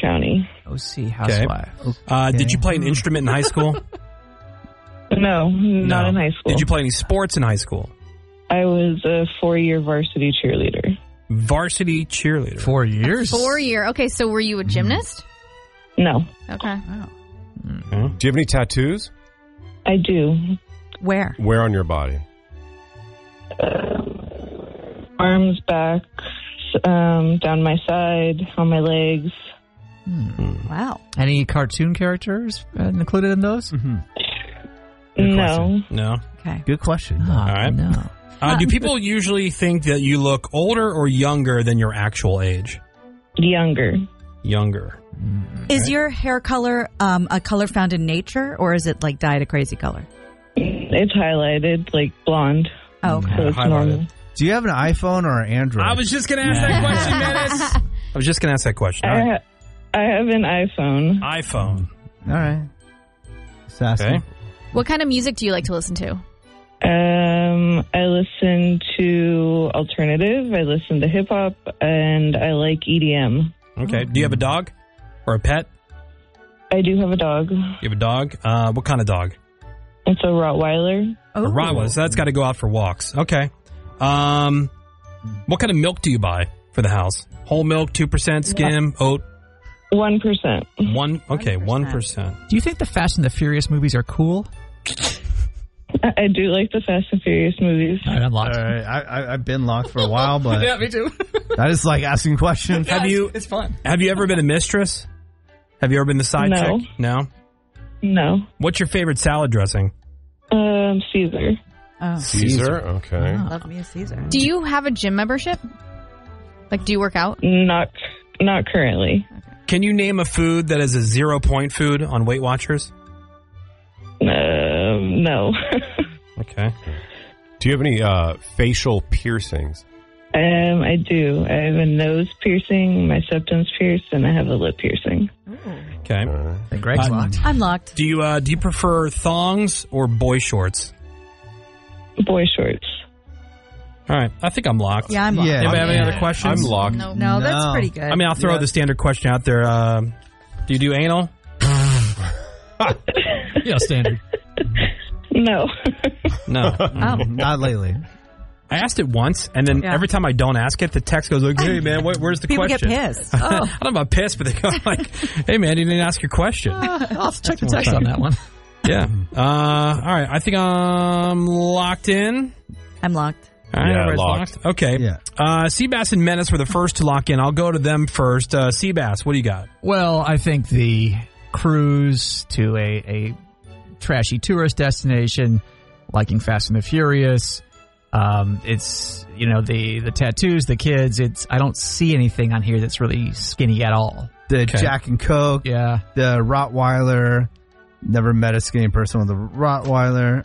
County. OC housewife. Okay. Did you play an instrument in high school? No, not in high school. Did you play any sports in high school? I was a 4-year varsity cheerleader. Varsity cheerleader. 4 years? 4 year. Okay, so were you a gymnast? No. Okay. Wow. Do you have any tattoos? I do. Where? Where on your body? Arms, back, down my side, on my legs. Wow. Any cartoon characters included in those? No. No. Okay. Good question. All right. No. Do people usually think that you look older or younger than your actual age? Younger. Younger. Is your hair color a color found in nature, or is it like dyed a crazy color? It's highlighted, like blonde. Oh, okay. So it's normal. Do you have an iPhone or an Android? I was just going to ask that question, Menace. I was just going to ask that question. All right. I have an iPhone. iPhone. All right. Sassy. Okay. What kind of music do you like to listen to? I listen to alternative, I listen to hip hop, and I like EDM. Okay. Do you have a dog or a pet? I do have a dog. You have a dog? What kind of dog? It's a Rottweiler. A Rottweiler. So that's got to go out for walks. Okay. What kind of milk do you buy for the house? Whole milk, 2%, skim, oat? 1%. 1%. Do you think the Fast and the Furious movies are cool? I do like the Fast and Furious movies. All right, I'm locked. All right. I've been locked for a while, but Yeah, me too. I just like asking questions. It's fun. Have you ever been a mistress? Have you ever been the side No. chick? No? No. What's your favorite salad dressing? Caesar. Oh, Caesar? Okay. love me a Caesar. Do you have a gym membership? Like, do you work out? Not currently. Can you name a food that is a 0-point food on Weight Watchers? No. Okay. Do you have any facial piercings? I do. I have a nose piercing, my septum's pierced, and I have a lip piercing. Okay. And Greg's locked. I'm locked. Do you prefer thongs or boy shorts? Boy shorts. All right. I think I'm locked. Yeah, I'm locked. Yeah. Anybody have any other questions? I'm locked. No. No, that's No. pretty good. I mean, I'll throw the standard question out there. Do you do anal? Yeah, standard. No. No. Not lately. I asked it once, and then Yeah. every time I don't ask it, the text goes like, "Hey man, where's the People question?" get pissed. I don't know about pissed, but they go like, "Hey man, you didn't ask your question." I'll check the text on that one. Yeah. All right. I think I'm locked in. I'm locked. All right, Yeah, everybody's locked. Okay. Yeah. Seabass and Menace were the first to lock in. I'll go to them first. Seabass, what do you got? Well, I think the cruise to a trashy tourist destination, liking Fast and the Furious. It's, the tattoos, the kids. I don't see anything on here that's really skinny at all. The Jack and Coke. Yeah. The Rottweiler. Never met a skinny person with a Rottweiler.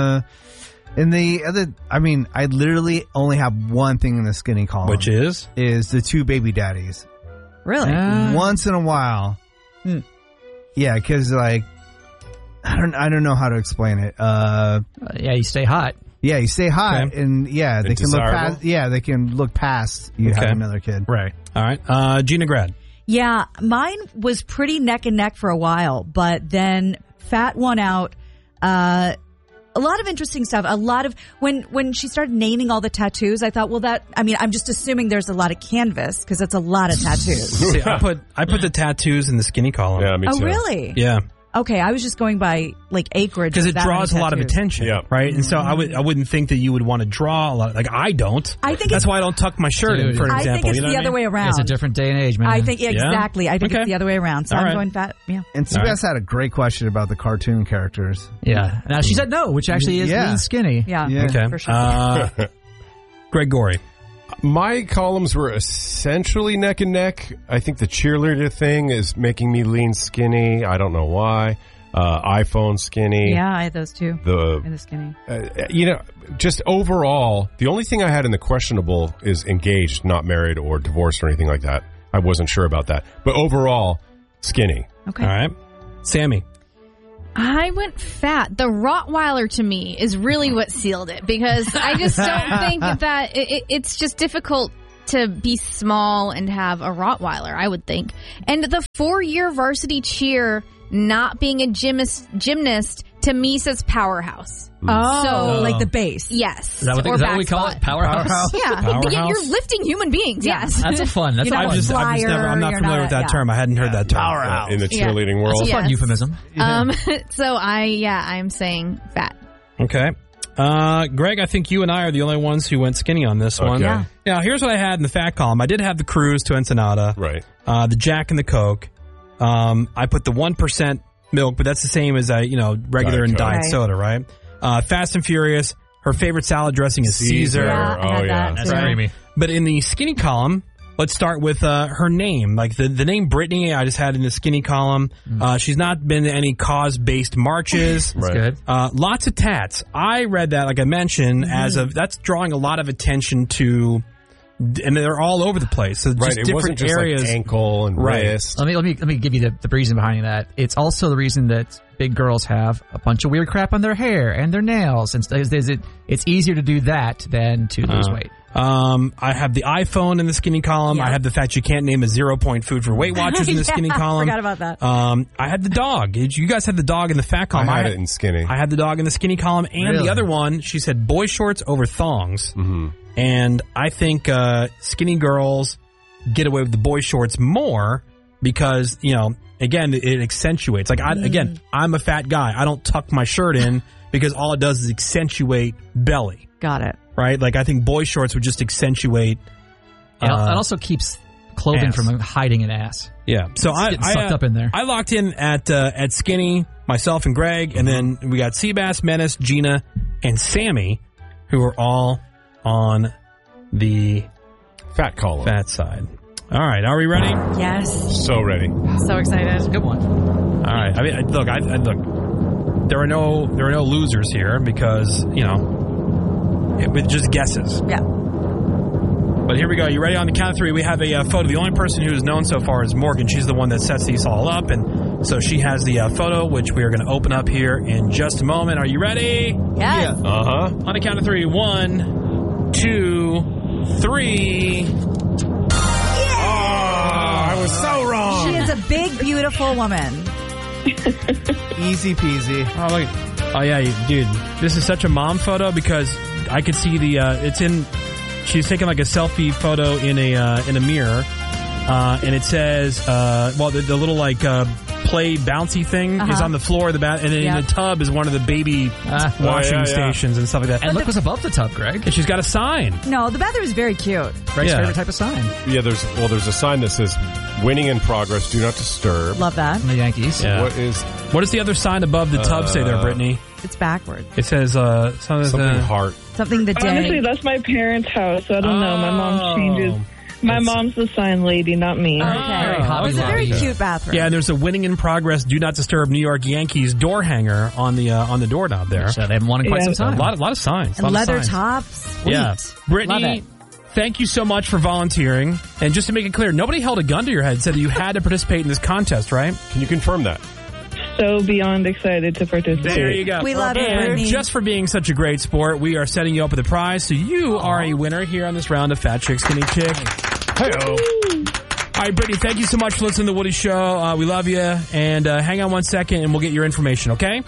And the other, I literally only have one thing in the skinny column. Which is the two baby daddies. Really? Once in a while. Yeah, because I don't know how to explain it. Yeah, you stay hot. Yeah, you stay hot, Okay. and yeah, they can look desirable. past. Yeah, they can look past you Okay. have another kid. right. All right. Gina Grad. Yeah, mine was pretty neck and neck for a while, but then Fat won out. A lot of interesting stuff. A lot of when she started naming all the tattoos, I thought, I'm just assuming there's a lot of canvas because it's a lot of tattoos. See, I put the tattoos in the skinny column. Yeah, me too. Oh, really? Yeah. Okay, I was just going by acreage Because it that draws a many lot of tattoos. attention, Yeah. right? And so I wouldn't think that you would want to draw a lot. Like I don't. I think that's why I don't tuck my shirt in, for I example. think it's you know the what I other mean? way around. It's a different day and age, man. I think exactly. I think Okay. it's the other way around. So All I'm right. going Fat. Yeah. And Seabass had a great question about the cartoon characters. Yeah. Now she said no, which actually is Yeah. lean skinny. Yeah. Yeah. Okay. For sure. Greg Gorey. My columns were essentially neck and neck. I think the cheerleader thing is making me lean skinny. I don't know why. iPhone skinny. Yeah, I had those too. The In the skinny. just overall, the only thing I had in the questionable is engaged, not married or divorced or anything like that. I wasn't sure about that. But overall, skinny. Okay. All right. Sammy. I went fat. The Rottweiler to me is really what sealed it because I just don't think that it's just difficult to be small and have a Rottweiler, I would think. And the 4-year varsity cheer not being a gymnast to me says powerhouse. Oh, So- like the base. Yes. Is that what we call it? Powerhouse? Yeah. Powerhouse? You're lifting human beings. Yes. That's a fun. That's You're a not fun. I'm not You're familiar not- with that yeah. term. I hadn't heard that term. Powerhouse. In the Yeah. cheerleading world. That's a fun Yes. euphemism. So I'm saying fat. Okay. Greg, I think you and I are the only ones who went skinny on this one. Yeah. Now, here's what I had in the fat column. I did have the Cruise to Ensenada. Right. The Jack and the Coke. I put the 1% milk, but that's the same as regular Diet and Coke. diet Right. soda, right? Fast and Furious. Her favorite salad dressing is Caesar. Yeah, I had that That's too. creamy. But in the skinny column, let's start with her name. Like the name Brittany, I just had in the skinny column. She's not been to any cause-based marches. That's Right. good. Lots of tats. I read that, like I mentioned, that's drawing a lot of attention to, and they're all over the place. So Right. just It different wasn't just areas. like ankle and Right. wrist. Let me give you the reason behind that. It's also the reason that big girls have a bunch of weird crap on their hair and their nails, and it's easier to do that than to lose weight. I have the iPhone in the skinny column. Yeah. I have the fact you can't name a 0-point food for Weight Watchers in the skinny column. Forgot about that. I had the dog. You guys had the dog in the fat column. I had it in skinny. I had the dog in the skinny column, and Really? the other one, she said boy shorts over thongs. Mm-hmm. And I think skinny girls get away with the boy shorts more because, again, it accentuates. Like, I'm a fat guy. I don't tuck my shirt in because all it does is accentuate belly, Got it. right? Like, I think boy shorts would just accentuate. It also keeps clothing ass. from hiding an ass. Yeah. So It's getting sucked up in there. I locked in at skinny, myself and Greg, and then we got Seabass, Menace, Gina, and Sammy, who are all on the Fat column. fat side. All right, are we ready? Yes. So ready. So excited. Good one. All right. I mean, look. There are no losers here because with just guesses. Yeah. But here we go. You ready? On the count of three, we have a photo. The only person who is known so far is Morgan. She's the one that sets these all up, and so she has the photo, which we are going to open up here in just a moment. Are you ready? Yes. On the count of three. 1, 2, 3. I was so wrong. She is a big, beautiful woman. Easy peasy. Oh, look. Oh, yeah, dude. This is such a mom photo because I could see it's in... She's taking like a selfie photo in a mirror, and it says, the little like play bouncy thing is on the floor of the bath, and then in the tub is one of the baby washing stations and stuff like that. And look what's above the tub, Greg. And she's got a sign. No, the bathroom is very cute. Greg's Yeah. favorite type of sign. Yeah, there's a sign that says "Winning in progress. Do not disturb." Love that. From the Yankees. Yeah. What is the other sign above the tub say there, Brittany? It's backwards. It says something heart? Something the day. Honestly, that's my parents' house. So I don't know. My mom changes. My mom's the sign lady, not me. Okay. Hobby It's a very Lobby. cute bathroom. Yeah, and there's a winning in progress, do not disturb New York Yankees door hanger on the doorknob there. So they haven't won in quite Yeah. some A time. lot of signs. And lot of leather signs. tops. Sweet. Yeah. Love Brittany, it. thank you so much for volunteering. And just to make it clear, nobody held a gun to your head and said that you had to participate in this contest, right? Can you confirm that? So beyond excited to participate. There you go. We love you, And Brittany. just for being such a great sport, we are setting you up with a prize. So you are a winner here on this round of Fat Chick, Skinny Chick. Hey-o. All right, Brittany, thank you so much for listening to The Woody Show. We love you. And hang on one second, and we'll get your information, okay?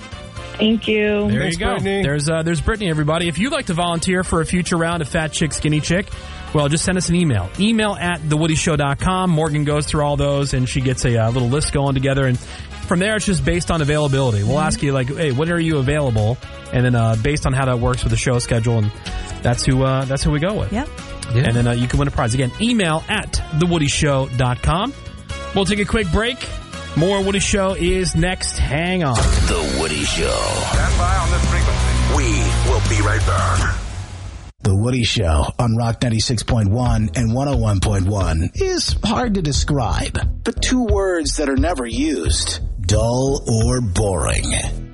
Thank you. There Thanks, you go. Brittany. There's Brittany, everybody. If you'd like to volunteer for a future round of Fat Chick, Skinny Chick, well, just send us an email. Email at thewoodyshow.com. Morgan goes through all those, and she gets a little list going together. And from there, it's just based on availability. We'll ask you, like, hey, when are you available? And then based on how that works with the show schedule, and that's who we go with. Yep. Yeah. And then you can win a prize. Again, email at thewoodyshow.com. We'll take a quick break. More Woody Show is next. Hang on. The Woody Show. Stand by on this frequency. We will be right back. The Woody Show on Rock 96.1 and 101.1 is hard to describe, but two words that are never used: dull or boring.